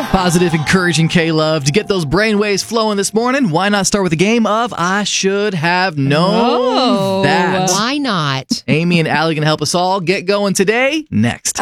Positive, encouraging K-Love. To get those brainwaves flowing this morning, why not start with a game of I Should Have Known That? Why not? Amy and Allie going to help us all get going today. Next.